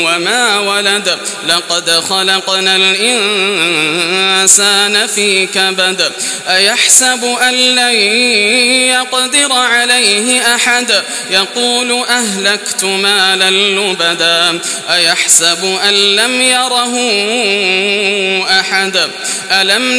وما ولد لقد خلقنا الإنسان في كبد أيحسب أن لن يقدر عليه أحد يقول أهلكت مالا لبدا أيحسب أن لم يره أحد ألم